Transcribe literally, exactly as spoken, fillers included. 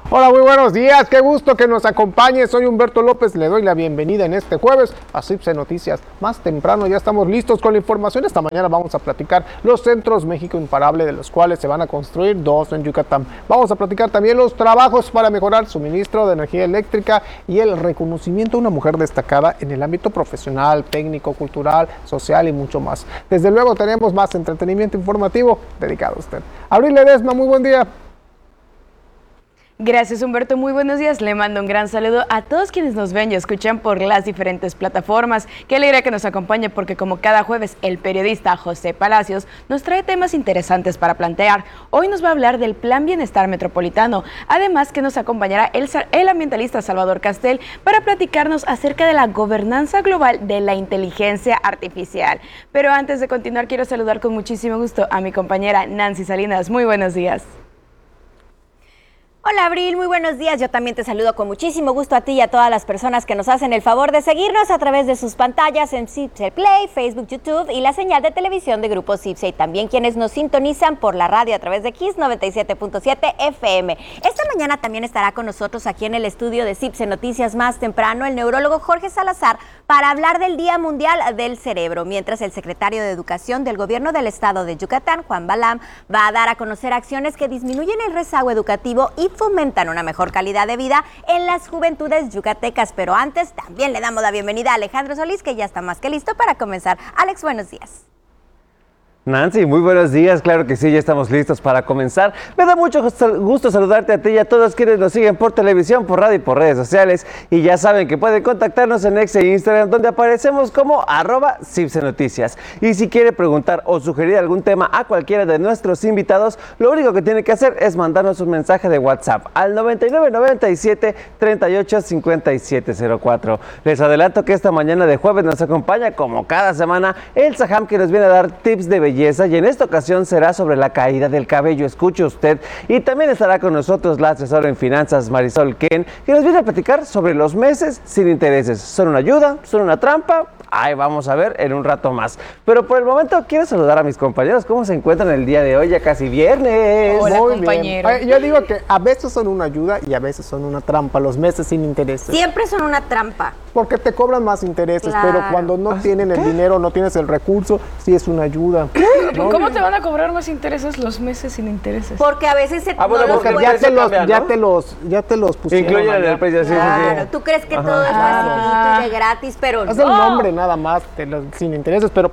Hola, muy buenos días, qué gusto que nos acompañe. Soy Humberto López, le doy la bienvenida en este jueves a CIPSE Noticias. Más temprano ya estamos listos con la información. Esta mañana vamos a platicar los centros México Imparable, de los cuales se van a construir dos en Yucatán. Vamos a platicar también los trabajos para mejorar suministro de energía eléctrica y el reconocimiento a una mujer destacada en el ámbito profesional, técnico, cultural, social y mucho más. Desde luego tenemos más entretenimiento informativo dedicado a usted. Abril Ledesma, muy buen día. Gracias, Humberto, muy buenos días. Le mando un gran saludo a todos quienes nos ven y escuchan por las diferentes plataformas. Qué alegría que nos acompañe porque como cada jueves el periodista José Palacios nos trae temas interesantes para plantear. Hoy nos va a hablar del Plan Bienestar Metropolitano, además que nos acompañará el, el ambientalista Salvador Castel para platicarnos acerca de la gobernanza global de la inteligencia artificial. Pero antes de continuar quiero saludar con muchísimo gusto a mi compañera Nancy Salinas. Muy buenos días. Hola Abril, muy buenos días. Yo también te saludo con muchísimo gusto a ti y a todas las personas que nos hacen el favor de seguirnos a través de sus pantallas en CIPSE Play, Facebook, YouTube y la señal de televisión de Grupo CIPSE, y también quienes nos sintonizan por la radio a través de Kiss noventa y siete punto siete F M. Esta mañana también estará con nosotros aquí en el estudio de CIPSE Noticias más temprano el neurólogo Jorge Salazar para hablar del Día Mundial del Cerebro, mientras el secretario de Educación del Gobierno del Estado de Yucatán, Juan Balam, va a dar a conocer acciones que disminuyen el rezago educativo y fomentan una mejor calidad de vida en las juventudes yucatecas. Pero antes también le damos la bienvenida a Alejandro Solís, que ya está más que listo para comenzar. Alex, buenos días. Nancy, muy buenos días, claro que sí, ya estamos listos para comenzar. Me da mucho gusto saludarte a ti y a todos quienes nos siguen por televisión, por radio y por redes sociales. Y ya saben que pueden contactarnos en X e Instagram, donde aparecemos como arroba CIPSE Noticias. Y si quiere preguntar o sugerir algún tema a cualquiera de nuestros invitados, lo único que tiene que hacer es mandarnos un mensaje de WhatsApp al noventa y nueve noventa y siete treinta y ocho cincuenta y siete cero cuatro. Les adelanto que esta mañana de jueves nos acompaña, como cada semana, el Saham, que nos viene a dar tips de belleza. Y en esta ocasión será sobre la caída del cabello. Escuche usted. Y también estará con nosotros la asesora en finanzas Marisol Ken, que nos viene a platicar sobre los meses sin intereses. ¿Son una ayuda? ¿Son una trampa? Ahí vamos a ver en un rato más. Pero por el momento quiero saludar a mis compañeros. ¿Cómo se encuentran el día de hoy? Ya casi viernes. Hola, Muy compañero. Bien. Yo digo que a veces son una ayuda y a veces son una trampa, los meses sin intereses. Siempre son una trampa. Porque te cobran más intereses, Claro. pero cuando no tienen el dinero, no tienes el recurso, sí es una ayuda. ¿No? ¿Cómo te van a cobrar más intereses los meses sin intereses? Porque a veces se Ah, bueno, no los porque Porque ya puedes- te los, cambia, ya ¿no? te los, ya te los pusieron. Incluyen en allá. el precio, sí, sí, Claro, sí. tú crees que todo es Ah. facilito y de gratis, pero Es no. el nombre nada más, de los, sin intereses, pero